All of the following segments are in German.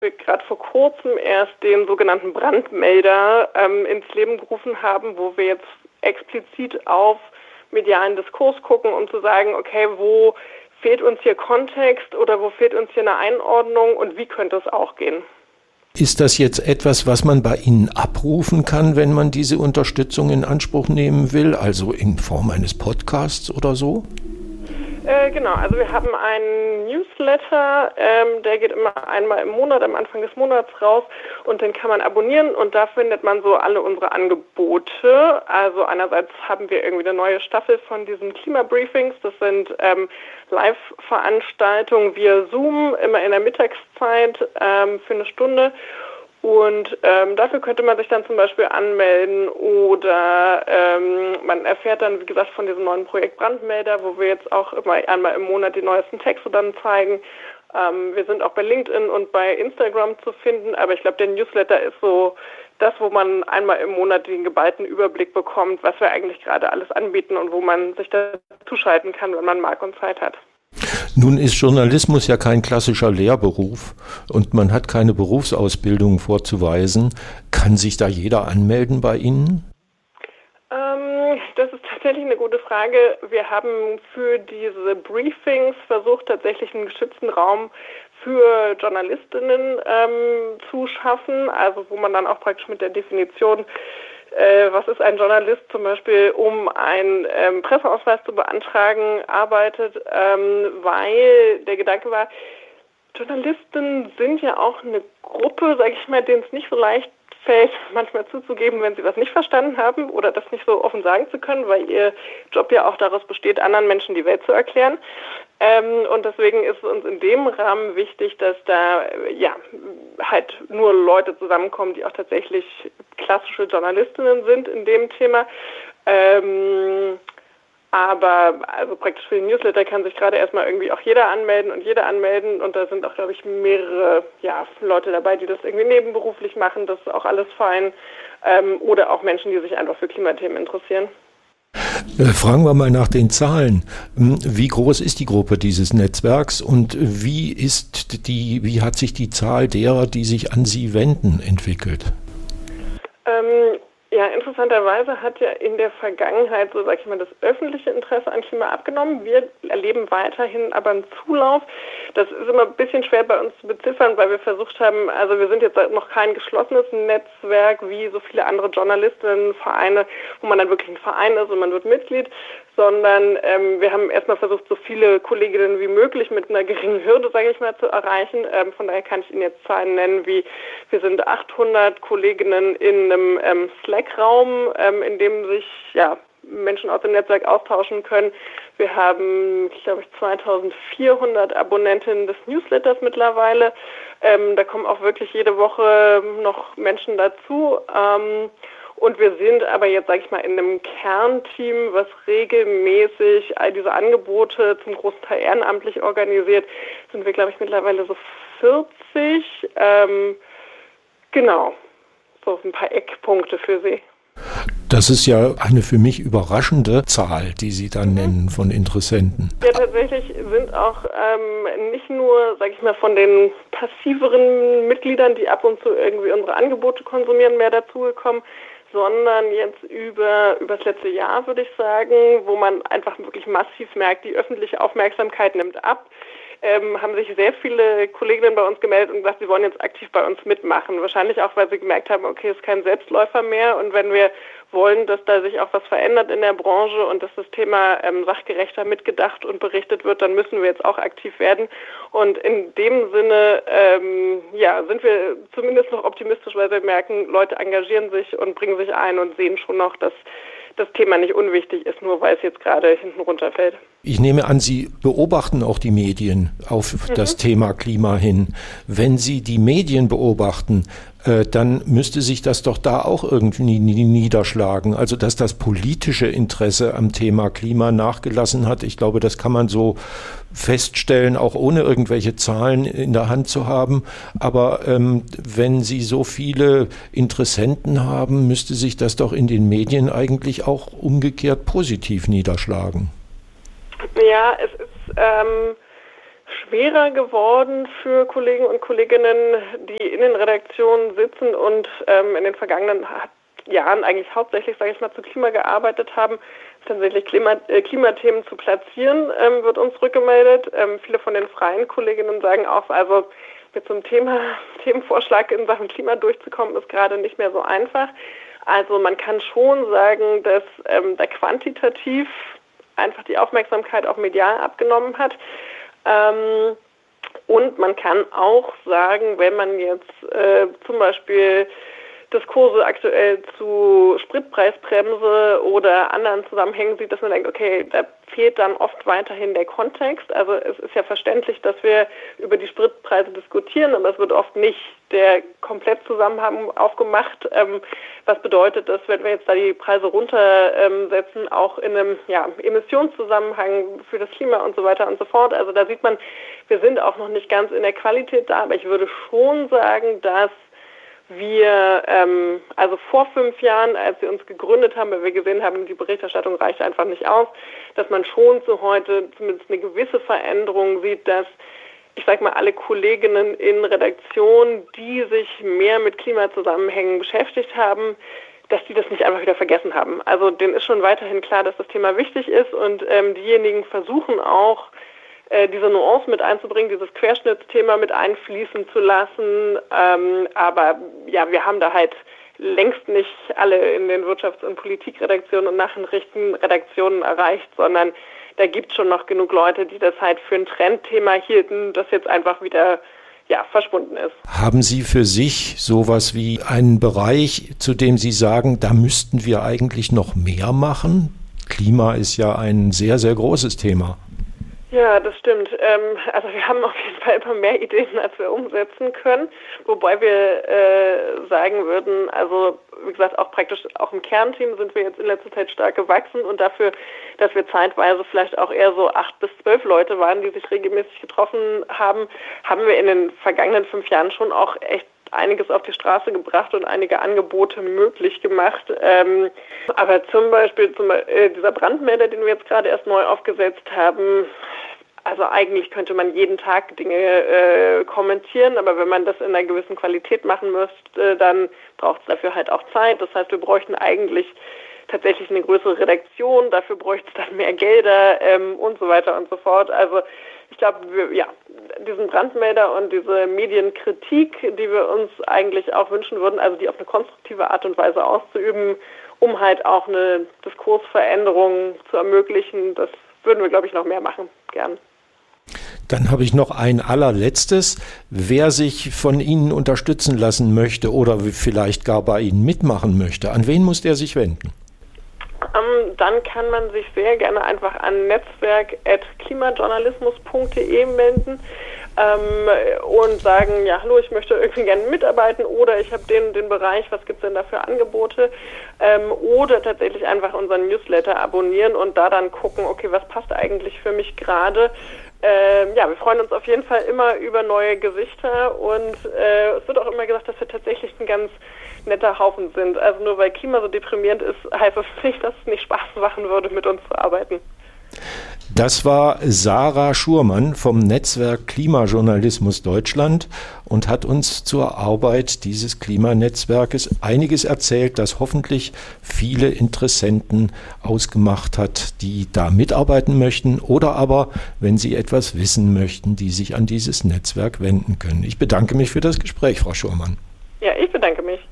wir gerade vor kurzem erst den sogenannten Brandmelder ins Leben gerufen haben, wo wir jetzt explizit auf medialen Diskurs gucken, um zu sagen, okay, wo fehlt uns hier Kontext oder wo fehlt uns hier eine Einordnung und wie könnte es auch gehen? Ist das jetzt etwas, was man bei Ihnen abrufen kann, wenn man diese Unterstützung in Anspruch nehmen will, also in Form eines Podcasts oder so? Genau, also wir haben einen Newsletter, der geht immer einmal im Monat, am Anfang des Monats raus und den kann man abonnieren und da findet man so alle unsere Angebote. Also einerseits haben wir irgendwie eine neue Staffel von diesen Klimabriefings, das sind Live-Veranstaltungen via Zoom, immer in der Mittagszeit für eine Stunde. Und dafür könnte man sich dann zum Beispiel anmelden oder man erfährt dann, wie gesagt, von diesem neuen Projekt Brandmelder, wo wir jetzt auch immer einmal im Monat die neuesten Texte dann zeigen. Wir sind auch bei LinkedIn und bei Instagram zu finden, aber ich glaube, der Newsletter ist so das, wo man einmal im Monat den geballten Überblick bekommt, was wir eigentlich gerade alles anbieten und wo man sich dazu schalten kann, wenn man mag und Zeit hat. Nun ist Journalismus ja kein klassischer Lehrberuf und man hat keine Berufsausbildung vorzuweisen. Kann sich da jeder anmelden bei Ihnen? Das ist tatsächlich eine gute Frage. Wir haben für diese Briefings versucht, tatsächlich einen geschützten Raum für Journalistinnen zu schaffen, also wo man dann auch praktisch mit der Definition was ist ein Journalist zum Beispiel, um einen Presseausweis zu beantragen, arbeitet, weil der Gedanke war, Journalisten sind ja auch eine Gruppe, sage ich mal, denen es nicht so leicht fällt, manchmal zuzugeben, wenn sie was nicht verstanden haben oder das nicht so offen sagen zu können, weil ihr Job ja auch daraus besteht, anderen Menschen die Welt zu erklären. Und deswegen ist es uns in dem Rahmen wichtig, dass da ja halt nur Leute zusammenkommen, die auch tatsächlich klassische Journalistinnen sind in dem Thema. Aber also praktisch für den Newsletter kann sich gerade erstmal irgendwie auch jeder anmelden und da sind auch, glaube ich, mehrere Leute dabei, die das irgendwie nebenberuflich machen, das ist auch alles fein, oder auch Menschen, die sich einfach für Klimathemen interessieren. Fragen wir mal nach den Zahlen. Wie groß ist die Gruppe dieses Netzwerks und wie hat sich die Zahl derer, die sich an Sie wenden, entwickelt? Ja, interessanterweise hat ja in der Vergangenheit, so sage ich mal, das öffentliche Interesse an Klima abgenommen. Wir erleben weiterhin aber einen Zulauf. Das ist immer ein bisschen schwer bei uns zu beziffern, weil wir versucht haben, also wir sind jetzt noch kein geschlossenes Netzwerk wie so viele andere Journalistinnenvereine, wo man dann wirklich ein Verein ist und man wird Mitglied, sondern wir haben erstmal versucht, so viele Kolleginnen wie möglich mit einer geringen Hürde, sage ich mal, zu erreichen. Von daher kann ich Ihnen jetzt Zahlen nennen, wie wir sind 800 Kolleginnen in einem Slack-Raum, in dem sich Menschen aus dem Netzwerk austauschen können. Wir haben, glaube ich, 2400 Abonnentinnen des Newsletters mittlerweile. Da kommen auch wirklich jede Woche noch Menschen dazu. Und wir sind aber jetzt, sage ich mal, in einem Kernteam, was regelmäßig all diese Angebote zum großen Teil ehrenamtlich organisiert, sind wir, glaube ich, mittlerweile so 40. Genau, so ein paar Eckpunkte für Sie. Das ist ja eine für mich überraschende Zahl, die Sie da nennen von Interessenten. Ja, tatsächlich sind auch nicht nur, sage ich mal, von den passiveren Mitgliedern, die ab und zu irgendwie unsere Angebote konsumieren, mehr dazugekommen, sondern jetzt über das letzte Jahr, würde ich sagen, wo man einfach wirklich massiv merkt, die öffentliche Aufmerksamkeit nimmt ab. Haben sich sehr viele Kolleginnen bei uns gemeldet und gesagt, sie wollen jetzt aktiv bei uns mitmachen. Wahrscheinlich auch, weil sie gemerkt haben, okay, es ist kein Selbstläufer mehr und wenn wir wollen, dass da sich auch was verändert in der Branche und dass das Thema sachgerechter mitgedacht und berichtet wird, dann müssen wir jetzt auch aktiv werden. Und in dem Sinne sind wir zumindest noch optimistisch, weil wir merken, Leute engagieren sich und bringen sich ein und sehen schon noch, dass das Thema nicht unwichtig ist, nur weil es jetzt gerade hinten runterfällt. Ich nehme an, Sie beobachten auch die Medien auf das Thema Klima hin. Wenn Sie die Medien beobachten, dann müsste sich das doch da auch irgendwie niederschlagen. Also, dass das politische Interesse am Thema Klima nachgelassen hat, ich glaube, das kann man so feststellen, auch ohne irgendwelche Zahlen in der Hand zu haben. Aber wenn Sie so viele Interessenten haben, müsste sich das doch in den Medien eigentlich auch umgekehrt positiv niederschlagen. Ja, es ist schwerer geworden für Kollegen und Kolleginnen, die in den Redaktionen sitzen und in den vergangenen Jahren eigentlich hauptsächlich, sage ich mal, zu Klima gearbeitet haben, tatsächlich Klimathemen zu platzieren, wird uns rückgemeldet. Viele von den freien Kolleginnen sagen auch, also mit so einem Themenvorschlag in Sachen Klima durchzukommen, ist gerade nicht mehr so einfach. Also man kann schon sagen, dass da quantitativ einfach die Aufmerksamkeit auch medial abgenommen hat. Und man kann auch sagen, wenn man jetzt zum Beispiel Diskurse aktuell zu Spritpreisbremse oder anderen Zusammenhängen sieht, dass man denkt, okay, da fehlt dann oft weiterhin der Kontext. Also es ist ja verständlich, dass wir über die Spritpreise diskutieren, aber es wird oft nicht der Komplettzusammenhang aufgemacht. Was bedeutet das, wenn wir jetzt da die Preise runtersetzen, auch in einem Emissionszusammenhang für das Klima und so weiter und so fort. Also da sieht man, wir sind auch noch nicht ganz in der Qualität da, aber ich würde schon sagen, dass wir, also vor 5 Jahren, als wir uns gegründet haben, weil wir gesehen haben, die Berichterstattung reicht einfach nicht aus, dass man schon zu heute zumindest eine gewisse Veränderung sieht, dass, ich sag mal, alle Kolleginnen in Redaktionen, die sich mehr mit Klimazusammenhängen beschäftigt haben, dass die das nicht einfach wieder vergessen haben. Also denen ist schon weiterhin klar, dass das Thema wichtig ist und diejenigen versuchen auch, diese Nuance mit einzubringen, dieses Querschnittsthema mit einfließen zu lassen. Aber ja, wir haben da halt längst nicht alle in den Wirtschafts- und Politikredaktionen und Nachrichtenredaktionen erreicht, sondern da gibt es schon noch genug Leute, die das halt für ein Trendthema hielten, das jetzt einfach wieder verschwunden ist. Haben Sie für sich sowas wie einen Bereich, zu dem Sie sagen, da müssten wir eigentlich noch mehr machen? Klima ist ja ein sehr, sehr großes Thema. Ja, das stimmt. Also wir haben auf jeden Fall immer mehr Ideen, als wir umsetzen können. Wobei wir sagen würden, also wie gesagt, auch im Kernteam sind wir jetzt in letzter Zeit stark gewachsen und dafür, dass wir zeitweise vielleicht auch eher so 8 bis 12 Leute waren, die sich regelmäßig getroffen haben, haben wir in den vergangenen 5 Jahren schon auch echt einiges auf die Straße gebracht und einige Angebote möglich gemacht. Aber zum Beispiel dieser Brandmelder, den wir jetzt gerade erst neu aufgesetzt haben, also eigentlich könnte man jeden Tag Dinge kommentieren, aber wenn man das in einer gewissen Qualität machen müsste, dann braucht es dafür halt auch Zeit. Das heißt, wir bräuchten eigentlich tatsächlich eine größere Redaktion, dafür bräuchte es dann mehr Gelder und so weiter und so fort. Also ich glaube, diesen Brandmelder und diese Medienkritik, die wir uns eigentlich auch wünschen würden, also die auf eine konstruktive Art und Weise auszuüben, um halt auch eine Diskursveränderung zu ermöglichen, das würden wir, glaube ich, noch mehr machen, gern. Dann habe ich noch ein allerletztes. Wer sich von Ihnen unterstützen lassen möchte oder vielleicht gar bei Ihnen mitmachen möchte, an wen muss der sich wenden? Dann kann man sich sehr gerne einfach an netzwerk@klimajournalismus.de melden und sagen, ja, hallo, ich möchte irgendwie gerne mitarbeiten oder ich habe den Bereich, was gibt es denn da für Angebote? Oder tatsächlich einfach unseren Newsletter abonnieren und da dann gucken, okay, was passt eigentlich für mich gerade? Wir freuen uns auf jeden Fall immer über neue Gesichter und es wird auch immer gesagt, dass wir tatsächlich ein ganz netter Haufen sind. Also nur weil Klima so deprimierend ist, heißt das nicht, dass es nicht Spaß machen würde, mit uns zu arbeiten. Das war Sarah Schurmann vom Netzwerk Klimajournalismus Deutschland und hat uns zur Arbeit dieses Klimanetzwerkes einiges erzählt, das hoffentlich viele Interessenten ausgemacht hat, die da mitarbeiten möchten oder aber, wenn sie etwas wissen möchten, die sich an dieses Netzwerk wenden können. Ich bedanke mich für das Gespräch, Frau Schurmann. Ja, ich bedanke mich.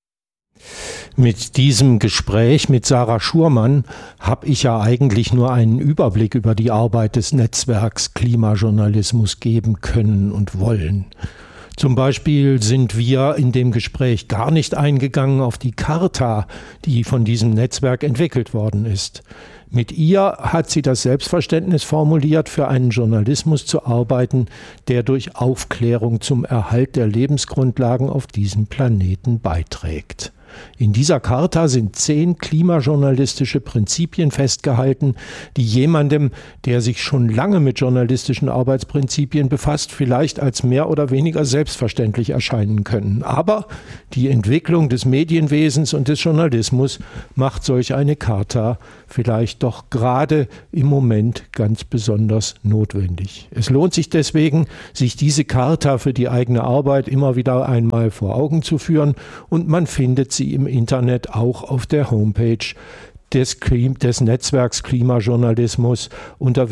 Mit diesem Gespräch mit Sarah Schurmann habe ich ja eigentlich nur einen Überblick über die Arbeit des Netzwerks Klimajournalismus geben können und wollen. Zum Beispiel sind wir in dem Gespräch gar nicht eingegangen auf die Charta, die von diesem Netzwerk entwickelt worden ist. Mit ihr hat sie das Selbstverständnis formuliert, für einen Journalismus zu arbeiten, der durch Aufklärung zum Erhalt der Lebensgrundlagen auf diesem Planeten beiträgt. In dieser Charta sind 10 klimajournalistische Prinzipien festgehalten, die jemandem, der sich schon lange mit journalistischen Arbeitsprinzipien befasst, vielleicht als mehr oder weniger selbstverständlich erscheinen können. Aber die Entwicklung des Medienwesens und des Journalismus macht solch eine Charta vielleicht doch gerade im Moment ganz besonders notwendig. Es lohnt sich deswegen, sich diese Charta für die eigene Arbeit immer wieder einmal vor Augen zu führen, und man findet sie im Internet auch auf der Homepage des Netzwerks Klimajournalismus unter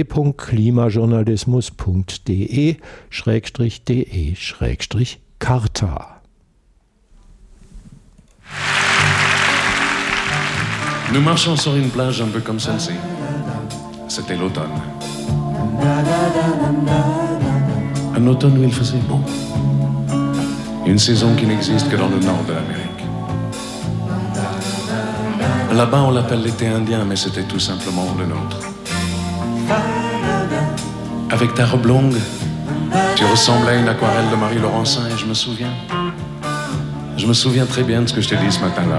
www.klimajournalismus.de/de/Charta. Nous marchions sur une plage un peu comme celle-ci. C'était l'automne. Un automne où il faisait beau. Une saison qui n'existe que dans le nord de l'Amérique. Là-bas, on l'appelle l'été indien, mais c'était tout simplement le nôtre. Avec ta robe longue, tu ressemblais à une aquarelle de Marie Laurencin, et je me souviens très bien de ce que je t'ai dit ce matin-là.